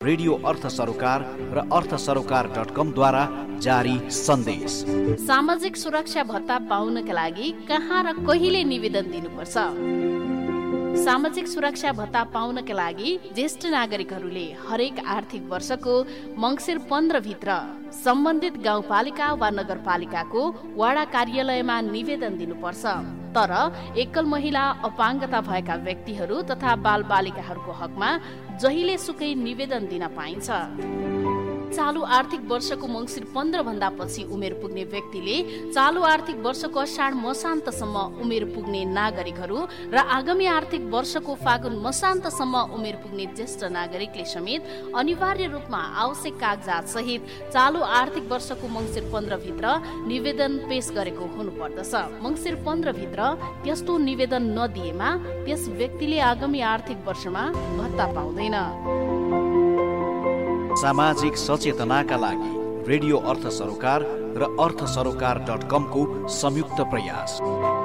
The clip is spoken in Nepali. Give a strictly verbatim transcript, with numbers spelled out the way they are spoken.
रेडियो अर्थ सरोकार र अर्थ सरोकार डट कम द्वारा जारी सन्देश। सामाजिक सुरक्षा भत्ता पाउनका लागि कहाँ र कहिले निवेदन दिनुपर्छ? सामाजिक सुरक्षा भत्ता पाउनका लागि ज्येष्ठ नागरिकहरूले हरेक आर्थिक वर्षको मङ्सिर पन्ध्र भित्र सम्बन्धित गाउँपालिका वा नगरपालिकाको वडा कार्यालयमा निवेदन दिनुपर्छ। तर एकल महिला, अपाङ्गता भएका व्यक्तिहरू तथा बाल बालिकाहरूको हकमा जहिले सुकै निवेदन दिन पाइन्छ। चालु आर्थिक वर्षको मङ्सिर पन्ध्र भन्दा पछि उमेर पुग्ने व्यक्तिले चालु आर्थिक वर्षको अषाढ मसान्तसम्म उमेर पुग्ने नागरिकहरू र आगामी आर्थिक वर्षको फागुन मसान्तसम्म उमेर पुग्ने ज्येष्ठ नागरिकले समेत अनिवार्य रूपमा आवश्यक कागजात सहित चालु आर्थिक वर्षको मङ्सिर पन्ध्र भित्र निवेदन पेश गरेको हुनुपर्दछ। मङ्सिर पन्ध्र भित्र त्यस्तो निवेदन नदिएमा त्यस व्यक्तिले आगामी आर्थिक वर्षमा भत्ता पाउँदैन। सामाजिक सचेतनाका लागि रेडियो अर्थ सरोकार र अर्थ सरोकार डट कम को संयुक्त प्रयास।